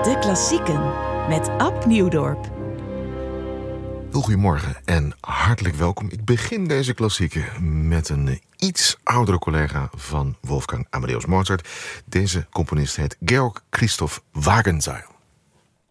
De Klassieken met Ab Nieuwdorp. Goedemorgen en hartelijk welkom. Ik begin deze klassieken met een iets oudere collega van Wolfgang Amadeus Mozart. Deze componist heet Georg Christoph Wagenseil.